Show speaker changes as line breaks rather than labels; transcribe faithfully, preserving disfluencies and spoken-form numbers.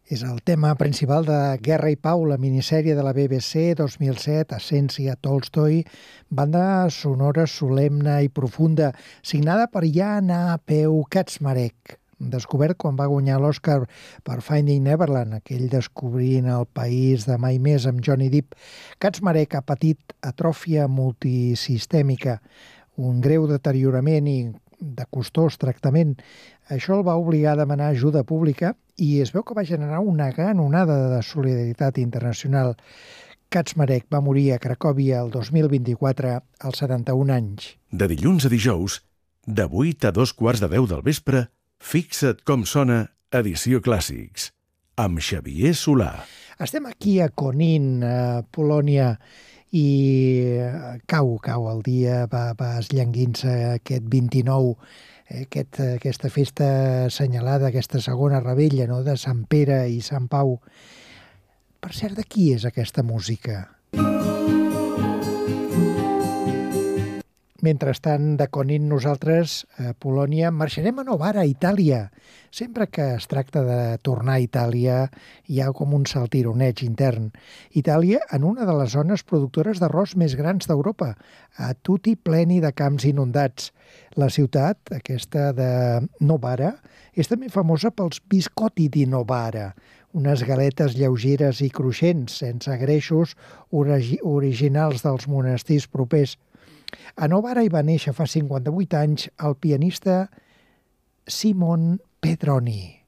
És el tema principal de Guerra i Pau, la minissèrie de la B B C dos mil set, Essència, Tolstoi, banda sonora solemne i profunda, signada per Jan A. Peu Kaczmarek, descobert quan va guanyar l'Oscar per Finding Neverland, aquell descobrint el país de mai més amb Johnny Depp. Kaczmarek ha patit atròfia multisistèmica, un greu deteriorament i de costós tractament. Això el va obligar a demanar ajuda pública i es veu que va generar una gran onada de solidaritat internacional. Kaczmarek va morir a Cracòvia el dos mil vint-i-quatre als setanta-un anys.
De dilluns a dijous, de vuit a dos quarts de deu del vespre, Fixa't com sona Edició Clàssics, amb Xavier Solà.
Estem aquí a Konin, a Polònia, i cau, cau el dia, va, va esllanguint-se aquest vint-i-nou, eh, aquest, aquesta festa assenyalada, aquesta segona rebella, no?, de Sant Pere i Sant Pau. Per cert, de qui és aquesta música? Mentrestant, de Konin, nosaltres, a Polònia, marxarem a Novara, a Itàlia. Sempre que es tracta de tornar a Itàlia, hi ha com un saltironeig intern. Itàlia, en una de les zones productores d'arròs més grans d'Europa, a tutti pleni de camps inundats. La ciutat, aquesta de Novara, és també famosa pels biscotti di Novara, unes galetes lleugeres i cruixents, sense greixos, origi- originals dels monestirs propers. A Novara hi va néixer fa cinquanta-vuit anys el pianista Simon Pedroni.